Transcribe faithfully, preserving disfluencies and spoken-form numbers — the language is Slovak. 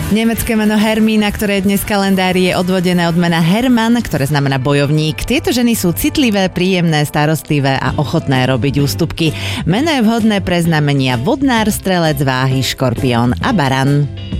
Nemecké meno Hermína, ktoré je dnes v kalendári, je odvodené od mena Hermann, ktoré znamená bojovník. Tieto ženy sú citlivé, príjemné, starostlivé a ochotné robiť ústupky. Meno je vhodné pre znamenia vodnár, strelec, váhy, škorpión a baran.